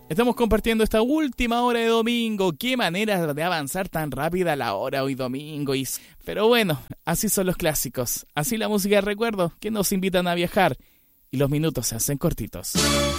Estamos compartiendo esta última hora de domingo. Qué manera de avanzar tan rápida la hora hoy domingo. Pero bueno, así son los clásicos. Así la música de recuerdo que nos invitan a viajar. Y los minutos se hacen cortitos.